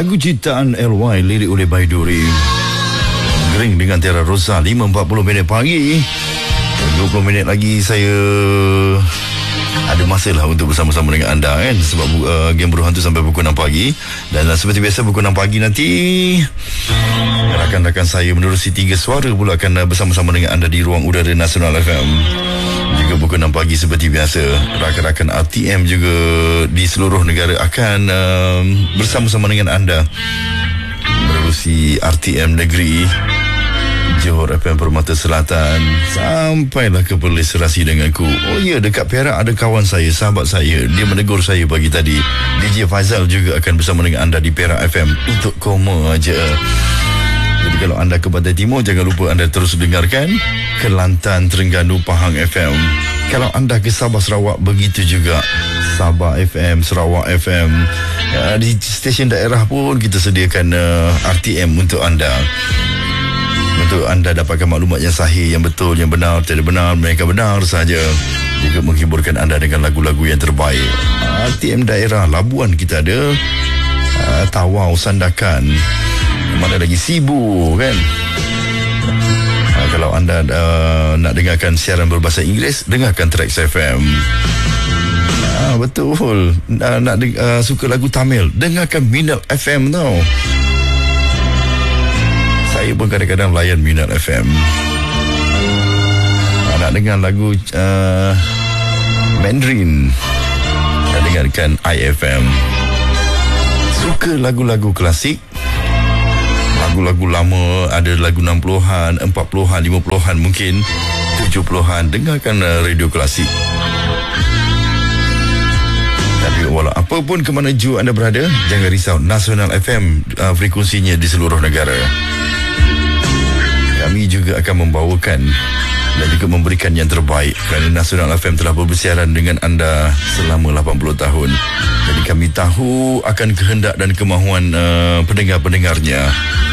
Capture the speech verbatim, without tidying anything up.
Lagu ciptaan L Y, lirik oleh Baiduri. Gering dengan Tiara Rosa, lima empat puluh minit pagi. dua puluh minit lagi saya ada masa lah untuk bersama-sama dengan anda kan. Sebab uh, game Beruhan tu sampai pukul enam pagi. Dan uh, seperti biasa pukul enam pagi nanti rakan-rakan saya menerusi tiga suara pula akan uh, bersama-sama dengan anda di ruang udara Nasional F M. Juga pukul enam pagi seperti biasa rakan-rakan R T M juga di seluruh negara akan uh, bersama-sama dengan anda menerusi R T M negeri Johor F M Permata Selatan sampailah ke Perlis serasi denganku. Oh ya, dekat Perak ada kawan saya, sahabat saya, dia menegur saya pagi tadi. D J Faizal juga akan bersama dengan anda di Perak F M untuk koma aja. Jadi kalau anda ke Pantai Timur, jangan lupa anda terus dengarkan Kelantan, Terengganu, Pahang F M. Kalau anda ke Sabah, Sarawak, begitu juga Sabah F M, Sarawak F M. Ya, di stesen daerah pun kita sediakan uh, R T M untuk anda, untuk anda dapatkan maklumat yang sahih, yang betul, yang benar, tidak benar, mereka benar saja. Juga menghiburkan anda dengan lagu-lagu yang terbaik. R T M daerah Labuan kita ada, uh, Tawau, Sandakan, mana lagi Sibu kan. Uh, kalau anda uh, nak dengarkan siaran berbahasa Inggeris, dengarkan Trax F M. Uh, betul. Uh, nak uh, suka lagu Tamil, dengarkan Minat F M tau. Saya pun kadang-kadang layan Minat F M. Nak dengar lagu uh, Mandarin, nak dengarkan I F M. Suka lagu-lagu klasik, lagu-lagu lama, ada lagu enam puluhan, empat puluhan, lima puluhan, mungkin tujuh puluhan, dengarkan uh, radio klasik. Tapi walau apa pun ke mana jua anda berada, jangan risau, Nasional F M uh, frekuensinya di seluruh negara. Kami juga akan membawakan dan juga memberikan yang terbaik kerana Nasional F M telah bersiaran dengan anda selama lapan puluh tahun. Jadi kami tahu akan kehendak dan kemahuan uh, pendengar-pendengarnya.